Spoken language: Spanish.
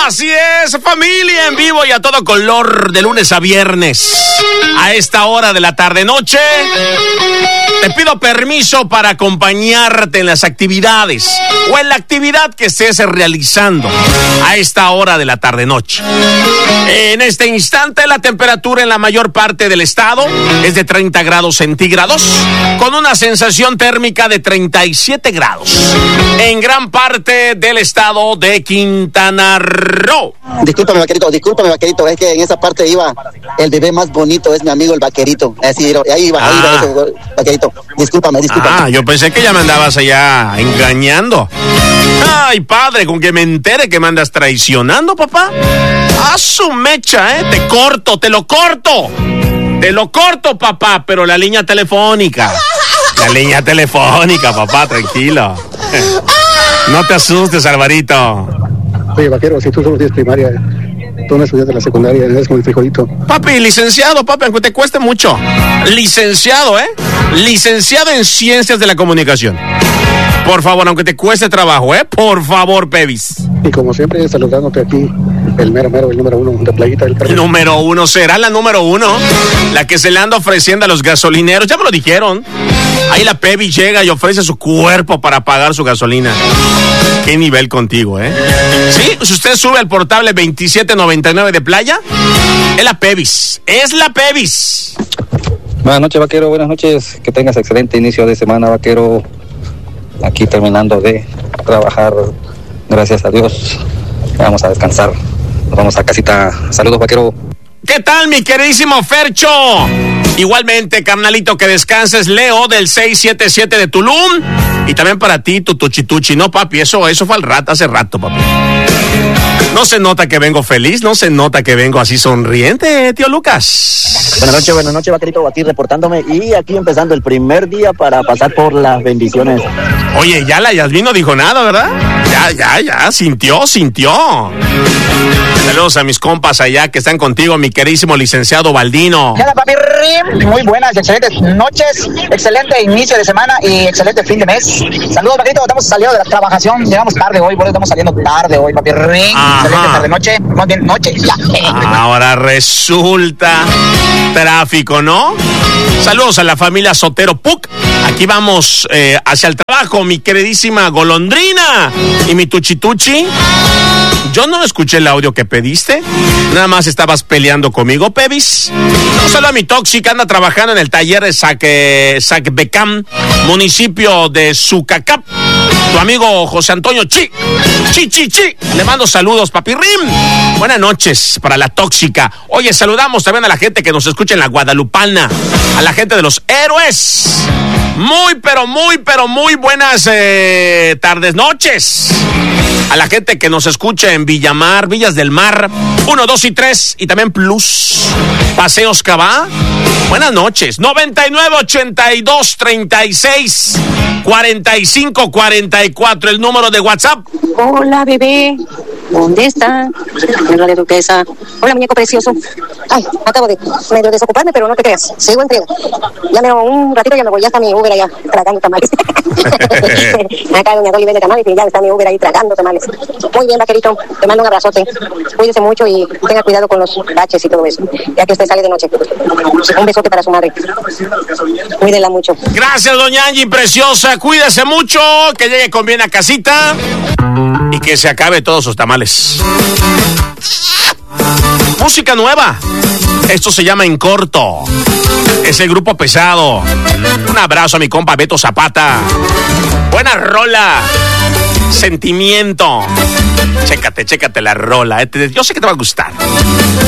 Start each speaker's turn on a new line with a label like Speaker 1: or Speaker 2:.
Speaker 1: Así es, familia, en vivo y a todo color, de lunes a viernes, a esta hora de la tarde-noche. Te pido permiso para acompañarte en las actividades o en la actividad que estés realizando a esta hora de la tarde-noche. En este instante, la temperatura en la mayor parte del estado es de 30 grados centígrados, con una sensación térmica de 37 grados. En gran parte del estado de Quintana Roo.
Speaker 2: Discúlpame, vaquerito, es que en esa parte iba el bebé más bonito, es mi amigo el vaquerito. Ahí iba ese vaquerito. Discúlpame.
Speaker 1: Yo pensé que ya me andabas allá engañando. Ay, padre, con que me entere que me andas traicionando, papá. A su mecha, te lo corto, papá, pero la línea telefónica, papá, tranquilo. No te asustes, Alvarito.
Speaker 3: Oye, vaquero, si tú solo tienes primaria, tú no estudias de la secundaria, eres como el frijolito.
Speaker 1: Papi, licenciado, aunque te cueste mucho. Licenciado, Licenciado en Ciencias de la Comunicación. Por favor, aunque te cueste trabajo, por favor, Pevis.
Speaker 3: Y como siempre, saludándote aquí, el mero, el número uno de Playita del Carmen.
Speaker 1: Número uno, será la número uno, la que se le anda ofreciendo a los gasolineros, ya me lo dijeron. Ahí la Pevis llega y ofrece su cuerpo para pagar su gasolina. Qué nivel contigo, Sí, si usted sube al portable 2799 de Playa, es la Pevis.
Speaker 4: Buenas noches, vaquero, buenas noches. Que tengas excelente inicio de semana, vaquero. Aquí terminando de trabajar, gracias a Dios. Vamos a descansar, nos vamos a casita. Saludos, vaquero.
Speaker 1: ¿Qué tal, mi queridísimo Fercho? Igualmente, carnalito, que descanses. Leo del 677 de Tulum. Y también para ti, tu tuchituchi. No, papi, eso fue hace rato, papi. No se nota que vengo feliz, no se nota que vengo así sonriente, tío Lucas.
Speaker 2: Buenas noches, vaquerito, aquí reportándome y aquí empezando el primer día para pasar por las bendiciones.
Speaker 1: Oye, ya la Yasmín no dijo nada, ¿verdad? Ya, sintió. Saludos a mis compas allá que están contigo, mi queridísimo licenciado Baldino.
Speaker 5: Hola, papi Rim, muy buenas, excelentes noches, excelente inicio de semana y excelente fin de mes. Saludos, vaquerito, estamos saliendo de la trabajación, llegamos tarde hoy, por eso estamos saliendo tarde hoy, papi Rim. Excelente tarde-noche, más bien noche, ya.
Speaker 1: Ahora resulta tráfico, ¿no? Saludos a la familia Sotero Puc. Aquí vamos hacia el trabajo, mi queridísima Golondrina y mi tuchituchi. Yo no escuché el audio que pediste. Nada más estabas peleando conmigo, Pevis. No solo a mi tóxica, anda trabajando en el taller de Sacbecam, municipio de Sucacap. Tu amigo José Antonio Chi. Le mando saludos, papi Rim. Buenas noches para la tóxica. Oye, saludamos también a la gente que nos escucha en la Guadalupana. A la gente de los héroes. Muy buenas tardes, noches. A la gente que nos escucha en Villamar, Villas del Mar, 1, 2 y 3 y también Plus, Paseos Cabá. Buenas noches. 99 82 36 45 44, el número de WhatsApp.
Speaker 6: Hola, bebé. ¿Dónde está? La de duquesa. Hola, muñeco precioso. Ay, acabo de medio desocuparme, pero no te creas. Sigo en friega. Ya un ratito ya me voy. Ya está mi Uber allá tragando tamales. Acá doña Dolly vende tamales y ya está mi Uber ahí tragando tamales. Muy bien, vaquerito. Te mando un abrazote. Cuídese mucho y tenga cuidado con los baches y todo eso, ya que usted sale de noche. Un besote para su madre. Cuídela mucho.
Speaker 1: Gracias, doña Angie, preciosa. Cuídese mucho. Que llegue con bien a casita. Y que se acabe todos sus tamales. Música nueva. Esto se llama En Corto. Es el grupo Pesado. Un abrazo a mi compa Beto Zapata. Buena rola. Sentimiento. Chécate la rola. Yo sé que te va a gustar.